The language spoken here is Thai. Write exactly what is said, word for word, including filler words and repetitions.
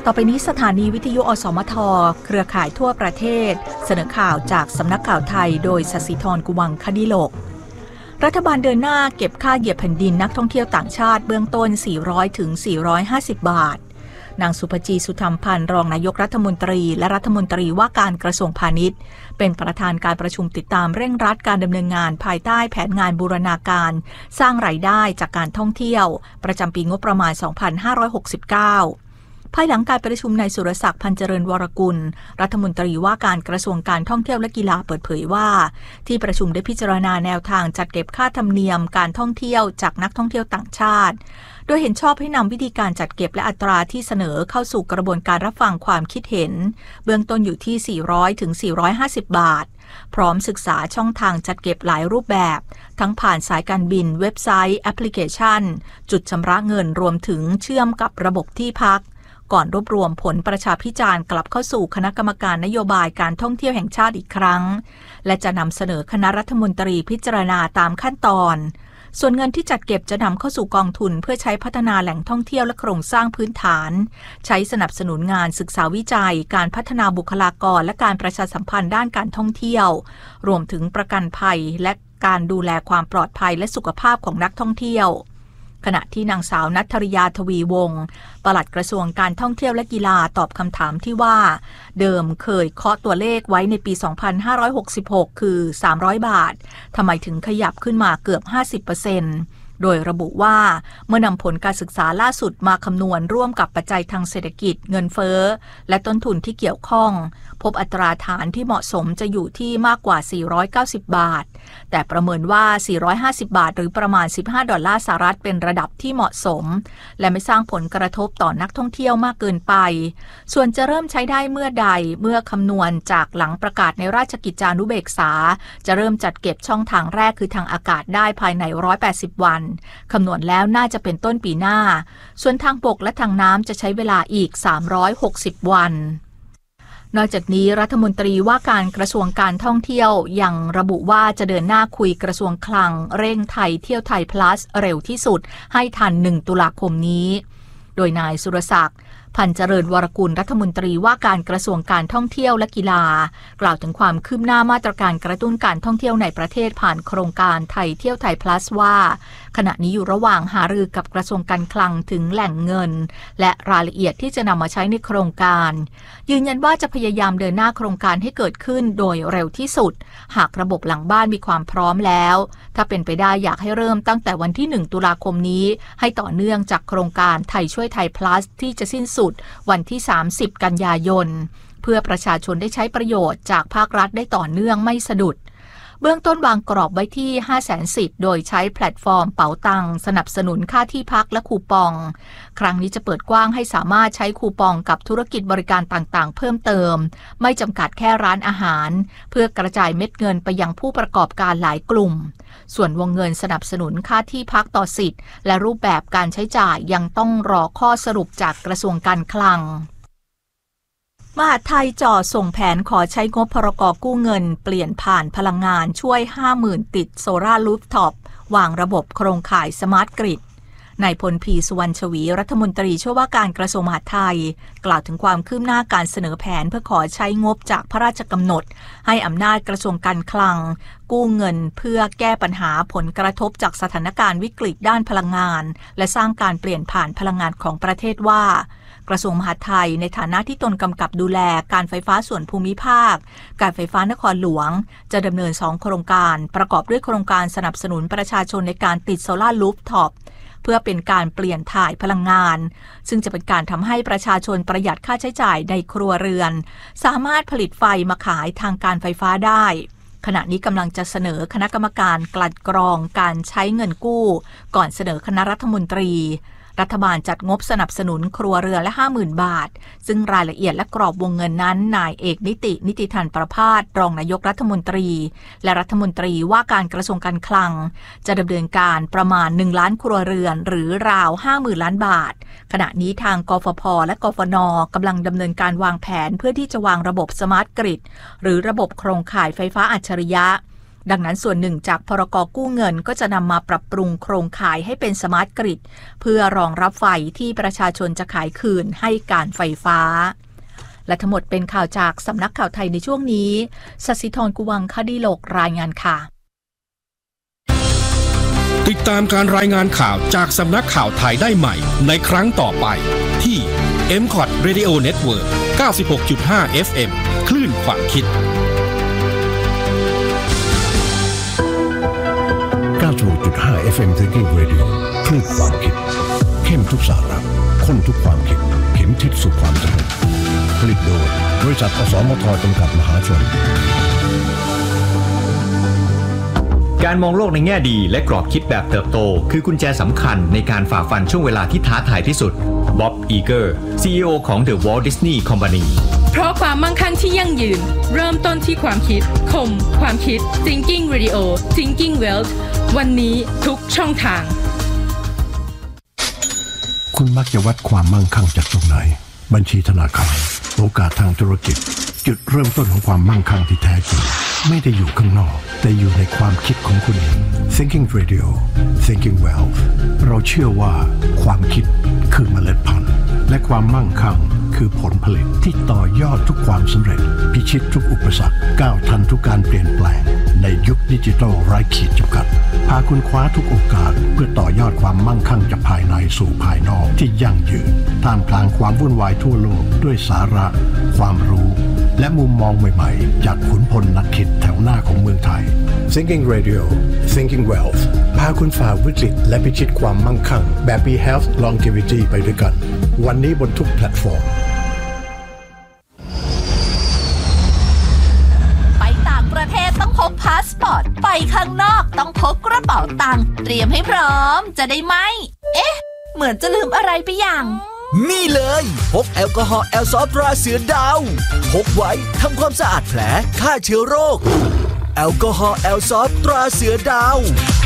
ต่อไปนี้สถานีวิทยุอสมทเครือข่ายทั่วประเทศเสนอข่าวจากสำนักข่าวไทยโดยศศิธรกุวังคดิโลกรัฐบาลเดินหน้าเก็บค่าเหยียบแผ่นดินนักท่องเที่ยวต่างชาติเบื้องต้น สี่ร้อยถึงสี่ร้อยห้าสิบ บาทนางสุภจีสุธรรมพันธ์รองนายกรัฐมนตรีและรัฐมนตรีว่าการกระทรวงพาณิชย์เป็นประธานการประชุมติดตามเร่งรัดการดำเนินงานภายใต้แผนงานบูรณาการสร้างรายได้จากการท่องเที่ยวประจำปีงบประมาณ สองพันห้าร้อยหกสิบเก้าภายหลังการประชุมนายสุรศักดิ์พันเจริญวรกุลรัฐมนตรีว่าการกระทรวงการท่องเที่ยวและกีฬาเปิดเผยว่าที่ประชุมได้พิจารณาแนวทางจัดเก็บค่าธรรมเนียมการท่องเที่ยวจากนักท่องเที่ยวต่างชาติโดยเห็นชอบให้นำวิธีการจัดเก็บและอัตราที่เสนอเข้าสู่กระบวนการรับฟังความคิดเห็นเบื้องต้นอยู่ที่ สี่ร้อยถึงสี่ร้อยห้าสิบ บาทพร้อมศึกษาช่องทางจัดเก็บหลายรูปแบบทั้งผ่านสายการบินเว็บไซต์แอปพลิเคชันจุดชำระเงินรวมถึงเชื่อมกับระบบที่พักก่อนรวบรวมผลประชาพิจารณ์กลับเข้าสู่คณะกรรมการนโยบายการท่องเที่ยวแห่งชาติอีกครั้งและจะนำเสนอคณะรัฐมนตรีพิจารณาตามขั้นตอนส่วนเงินที่จัดเก็บจะนำเข้าสู่กองทุนเพื่อใช้พัฒนาแหล่งท่องเที่ยวและโครงสร้างพื้นฐานใช้สนับสนุนงานศึกษาวิจัยการพัฒนาบุคลากรและการประชาสัมพันธ์ด้านการท่องเที่ยวรวมถึงประกันภัยและการดูแลความปลอดภัยและสุขภาพของนักท่องเที่ยวขณะที่นางสาวณัฐริยาทวีวงศ์ปลัดกระทรวงการท่องเที่ยวและกีฬาตอบคำถามที่ว่าเดิมเคยเคาะตัวเลขไว้ในปี สองพันห้าร้อยหกสิบหก คือ สามร้อย บาททำไมถึงขยับขึ้นมาเกือบ ห้าสิบเปอร์เซ็นต์ โดยระบุว่าเมื่อนำผลการศึกษาล่าสุดมาคำนวณร่วมกับปัจจัยทางเศรษฐกิจเงินเฟ้อและต้นทุนที่เกี่ยวข้องพบอัตราฐานที่เหมาะสมจะอยู่ที่มากกว่าสี่ร้อยเก้าสิบบาทแต่ประเมินว่าสี่ร้อยห้าสิบบาทหรือประมาณสิบห้าดอลลาร์สหรัฐเป็นระดับที่เหมาะสมและไม่สร้างผลกระทบต่อนักท่องเที่ยวมากเกินไปส่วนจะเริ่มใช้ได้เมื่อใดเมื่อคำนวณจากหลังประกาศในราชกิจจานุเบกษาจะเริ่มจัดเก็บช่องทางแรกคือทางอากาศได้ภายในหนึ่งร้อยแปดสิบวันคำนวณแล้วน่าจะเป็นต้นปีหน้าส่วนทางบกและทางน้ำจะใช้เวลาอีกสามร้อยหกสิบวันนอกจากนี้รัฐมนตรีว่าการกระทรวงการท่องเที่ยวยังระบุว่าจะเดินหน้าคุยกระทรวงคลังเร่งไทยเที่ยวไทย plus เร็วที่สุดให้ทันหนึ่งตุลาคมนี้โดยนายสุรศักดิ์พันเจริญวรกุลรัฐมนตรีว่าการกระทรวงการท่องเที่ยวและกีฬากล่าวถึงความคืบหน้ามาตรการกระตุ้นการท่องเที่ยวในประเทศผ่านโครงการไทยเที่ยวไทย plus ว่าขณะนี้อยู่ระหว่างหารือกับกระทรวงการคลังถึงแหล่งเงินและรายละเอียดที่จะนำมาใช้ในโครงการยืนยันว่าจะพยายามเดินหน้าโครงการให้เกิดขึ้นโดยเร็วที่สุดหากระบบหลังบ้านมีความพร้อมแล้วถ้าเป็นไปได้อยากให้เริ่มตั้งแต่วันที่หนึ่งตุลาคมนี้ให้ต่อเนื่องจากโครงการไทยช่วยไทย plus ที่จะสิ้นสุดวันที่สามสิบกันยายนเพื่อประชาชนได้ใช้ประโยชน์จากภาครัฐได้ต่อเนื่องไม่สะดุดเบื้องต้นวางกรอบไว้ที่ ห้าแสน สิทธิ์โดยใช้แพลตฟอร์มเป๋าตังสนับสนุนค่าที่พักและคูปองครั้งนี้จะเปิดกว้างให้สามารถใช้คูปองกับธุรกิจบริการต่างๆเพิ่มเติมไม่จำกัดแค่ร้านอาหารเพื่อกระจายเม็ดเงินไปยังผู้ประกอบการหลายกลุ่มส่วนวงเงินสนับสนุนค่าที่พักต่อสิทธิ์และรูปแบบการใช้จ่ายยังต้องรอข้อสรุปจากกระทรวงการคลังมหาดไทยจ่อส่งแผนขอใช้งบพรก.กู้เงินเปลี่ยนผ่านพลังงานช่วย ห้าหมื่น ติดโซล่ารูฟท็อปวางระบบโครงข่ายสมาร์ทกริดนายพล พีสุวรรณชวีรัฐมนตรีช่วยว่าการกระทรวงมหาดไทยกล่าวถึงความคืบหน้าการเสนอแผนเพื่อขอใช้งบจากพระราชกำหนดให้อำนาจกระทรวงการคลังกู้เงินเพื่อแก้ปัญหาผลกระทบจากสถานการณ์วิกฤตด้านพลังงานและสร้างการเปลี่ยนผ่านพลังงานของประเทศว่ากระทรวงมหาดไทยในฐานะที่ตนกำกับดูแลการไฟฟ้าส่วนภูมิภาคการไฟฟ้านครหลวงจะดำเนินสองโครงการประกอบด้วยโครงการสนับสนุนประชาชนในการติดโซล่ารูฟท็อปเพื่อเป็นการเปลี่ยนถ่ายพลังงานซึ่งจะเป็นการทำให้ประชาชนประหยัดค่าใช้จ่ายในครัวเรือนสามารถผลิตไฟมาขายทางการไฟฟ้าได้ขณะนี้กำลังจะเสนอคณะกรรมการกลั่นกรองการใช้เงินกู้ก่อนเสนอคณะรัฐมนตรีรัฐบาลจัดงบสนับสนุนครัวเรือนละ ห้าหมื่น บาทซึ่งรายละเอียดและกรอบวงเงินนั้นนายเอกนิตินิติธันประภาสรองนายกรัฐมนตรีและรัฐมนตรีว่าการกระทรวงการคลังจะดำเนินการประมาณหนึ่งล้านครัวเรือนหรือราว ห้าหมื่น ล้านบาทขณะนี้ทางกฟผ.และกฟน.กำลังดำเนินการวางแผนเพื่อที่จะวางระบบสมาร์ทกริดหรือระบบโครงข่ายไฟฟ้าอัจฉริยะดังนั้นส่วนหนึ่งจากพรก.กู้เงินก็จะนำมาปรับปรุงโครงข่ายให้เป็นสมาร์ทกริดเพื่อรองรับไฟที่ประชาชนจะขายคืนให้การไฟฟ้าและทั้งหมดเป็นข่าวจากสำนักข่าวไทยในช่วงนี้ศศิธร กุวังคดีโลกรายงานค่ะติดตามการรายงานข่าวจากสำนักข่าวไทยได้ใหม่ในครั้งต่อไปที่ เอ็ม คอท Radio Network เก้าสิบหกจุดห้า เอฟ เอ็ม คลื่นความคิดเก้าสิบหกจุดห้า เอฟ เอ็ม Thinking Radio คลื่นความคิดเข้มทุกสาระข้นทุกความคิดเข็มทิศสู่ความสำเร็จผลิตโดยบริษัทอสมทจำกัดมหาชนการมองโลกในแง่ดีและกรอบคิดแบบเติบโตคือกุญแจสำคัญในการฝ่าฟันช่วงเวลาที่ท้าทายที่สุดบ๊อบอีเกอร์ ซี อี โอ ของ The Walt Disney Company เพราะความมั่งคั่งที่ยั่งยืนเริ่มต้นที่ความคิดคมความคิด Thinking Radio Thinking Wealth วันนี้ทุกช่องทางคุณมักจะวัดความมั่งคั่งจากตรงไหนบัญชีธนาคารโอกาสทางธุรกิจจุดเริ่มต้นของความมั่งคั่งที่แท้จริงไม่ได้อยู่ข้างนอกแต่อยู่ในความคิดของคุณเอง Thinking Radio Thinking Wealth เราเชื่อว่าความคิดคือเมล็ดพันธุ์และความมั่งคั่งคือผลผลิตที่ต่อยอดทุกความสำเร็จพิชิตทุกอุปสรรคก้าวทันทุกการเปลี่ยนแปลงในยุคดิจิทัลไร้ขีดจำกัดพาคุณคว้าทุกโอกาสเพื่อต่อยอดความมั่งคั่งจากภายในสู่ภายนอกที่ยั่งยืนท่ามกลางความวุ่นวายทั่วโลกด้วยสาระความรู้และมุมมองใหม่ๆจากขุนพลนักคิดแถวหน้าของเมืองไทย Thinking Radio Thinking Wealth พาคุณฝ่าวิกฤตและพิชิตความมั่งคั่งแบบ มี Health Longevity ไปด้วยกันวันนี้บนทุกแพลตฟอร์มไปต่างประเทศต้องพกพาสปอร์ตไปข้างนอกต้องพกกระเป๋าตังค์เตรียมให้พร้อมจะได้ไหมเอ๊ะเหมือนจะลืมอะไรไปอย่างนี่เลยพกแอลกอฮอล์แอลซอฟตราเสือดาวพกไว้ทำความสะอาดแผลฆ่าเชื้อโรคแอลกอฮอล์แอลซอฟตราเสือดาว